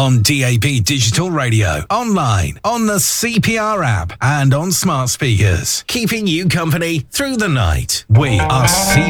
on DAB Digital Radio, online, on the CPR app, and on smart speakers. Keeping you company through the night. We are CPR.